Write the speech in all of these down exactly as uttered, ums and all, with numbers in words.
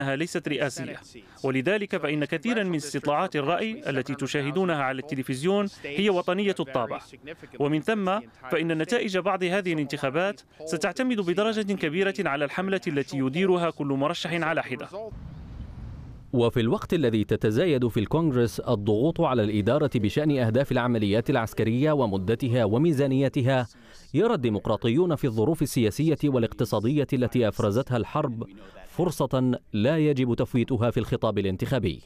أنها ليست رئاسية، ولذلك فإن كثيرا من استطلاعات الرأي التي تشاهدونها على التلفزيون هي وطنية الطابع، ومن ثم فإن نتائج بعض هذه الانتخابات ستعتمد بدرجة كبيرة على الحملة التي يديرها كل مرشح على حدة. وفي الوقت الذي تتزايد في الكونغرس الضغوط على الإدارة بشأن أهداف العمليات العسكرية ومدتها وميزانيتها، يرى الديمقراطيون في الظروف السياسية والاقتصادية التي أفرزتها الحرب فرصة لا يجب تفويتها في الخطاب الانتخابي.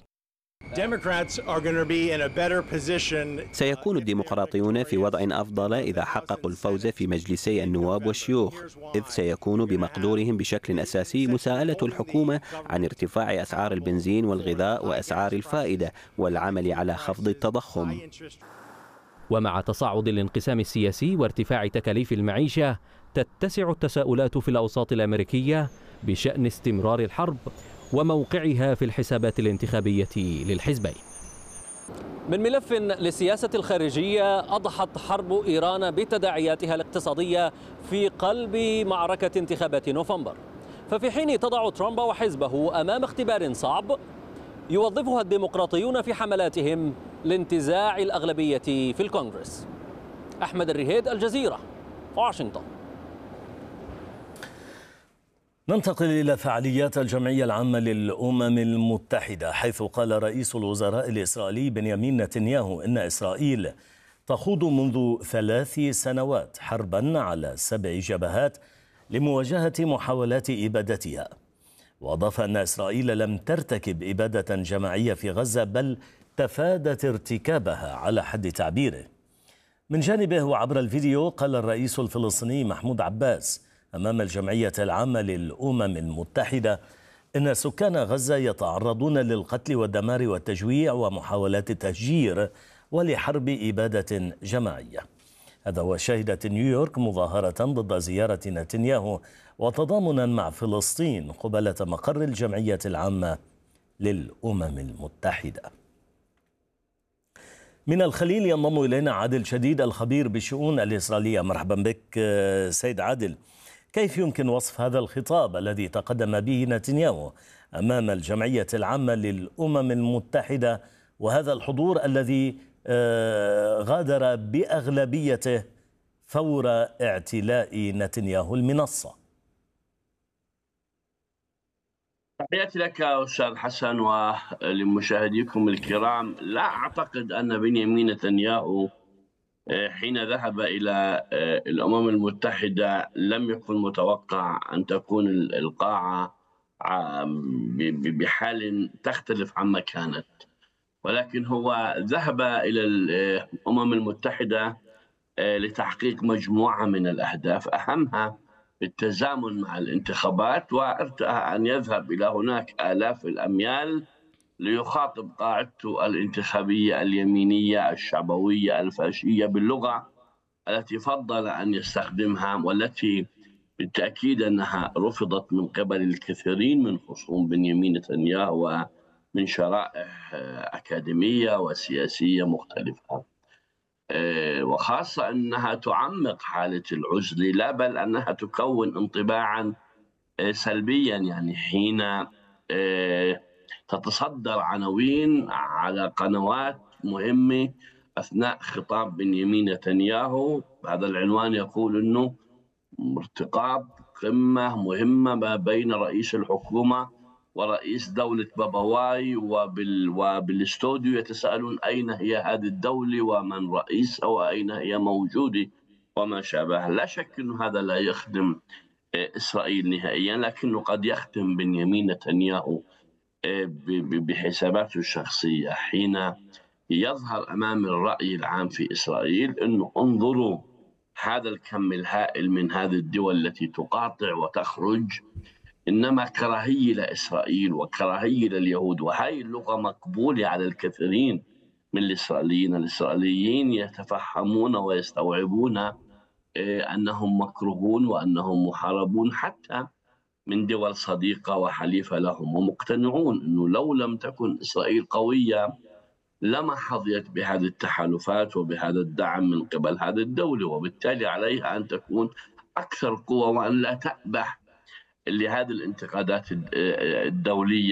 سيكون الديمقراطيون في وضع أفضل إذا حققوا الفوز في مجلسي النواب والشيوخ، إذ سيكون بمقدورهم بشكل أساسي مساءلة الحكومة عن ارتفاع أسعار البنزين والغذاء وأسعار الفائدة والعمل على خفض التضخم. ومع تصاعد الانقسام السياسي وارتفاع تكاليف المعيشة، تتسع التساؤلات في الأوساط الأمريكية بشأن استمرار الحرب وموقعها في الحسابات الانتخابية للحزبين. من ملف للسياسة الخارجية، أضحت حرب إيران بتداعياتها الاقتصادية في قلب معركة انتخابات نوفمبر، ففي حين تضع ترامب وحزبه أمام اختبار صعب يوظفها الديمقراطيون في حملاتهم لانتزاع الأغلبية في الكونغرس. أحمد الرهيد، الجزيرة، واشنطن. ننتقل إلى فعاليات الجمعية العامة للأمم المتحدة، حيث قال رئيس الوزراء الإسرائيلي بنيامين نتنياهو إن إسرائيل تخوض منذ ثلاث سنوات حربا على سبع جبهات لمواجهة محاولات إبادتها، وأضاف أن إسرائيل لم ترتكب إبادة جماعية في غزة بل تفادت ارتكابها على حد تعبيره. من جانبه وعبر الفيديو قال الرئيس الفلسطيني محمود عباس أمام الجمعية العامة للأمم المتحدة إن سكان غزة يتعرضون للقتل والدمار والتجويع ومحاولات التهجير ولحرب إبادة جماعية. هذا وشهدت نيويورك مظاهرة ضد زيارة نتنياهو وتضامنا مع فلسطين قبالة مقر الجمعية العامة للأمم المتحدة. من الخليل ينضم إلينا عادل شديد الخبير بالشؤون الإسرائيلية. مرحبا بك سيد عادل. كيف يمكن وصف هذا الخطاب الذي تقدم به نتنياهو أمام الجمعية العامة للأمم المتحدة وهذا الحضور الذي غادر بأغلبيته فور اعتلاء نتنياهو المنصة؟ تحياتي لك أستاذ حسن ولمشاهديكم الكرام. لا أعتقد أن بنيامين نتنياهو حين ذهب إلى الأمم المتحدة لم يكن متوقع أن تكون القاعة بحال تختلف عما كانت، ولكن هو ذهب إلى الأمم المتحدة لتحقيق مجموعة من الأهداف، أهمها التزامن مع الانتخابات، وارتأى أن يذهب إلى هناك آلاف الأميال ليخاطب قاعدته الانتخابية اليمينية الشعبوية الفاشية باللغة التي فضل أن يستخدمها، والتي بالتأكيد أنها رفضت من قبل الكثيرين من خصوم بنيامين نتنياهو ومن شرائح أكاديمية وسياسية مختلفة، وخاصة أنها تعمق حالة العزلة، لا بل أنها تكون انطباعا سلبيا، يعني حين تتصدر عناوين على قنوات مهمة أثناء خطاب بنيامين نتنياهو. هذا العنوان يقول أنه ارتقاب قمة مهمة ما بين رئيس الحكومة ورئيس دولة باباواي، وبال... وبالاستوديو يتساءلون أين هي هذه الدولة ومن رئيسها وأين هي موجودة وما شابه. لا شك أن هذا لا يخدم إسرائيل نهائيا، لكنه قد يخدم بنيامين نتنياهو بحساباته الشخصية حين يظهر أمام الرأي العام في إسرائيل أنه انظروا هذا الكم الهائل من هذه الدول التي تقاطع وتخرج، إنما كراهية لإسرائيل وكراهية لليهود، وهي اللغة مقبولة على الكثيرين من الإسرائيليين. الإسرائيليين يتفهمون ويستوعبون أنهم مكروهون وأنهم محاربون حتى من دول صديقة وحليفة لهم، ومقتنعون أنه لو لم تكن إسرائيل قوية لما حظيت بهذه التحالفات وبهذا الدعم من قبل هذه الدولة، وبالتالي عليها أن تكون أكثر قوة وأن لا تأبح لهذه الانتقادات الدولية.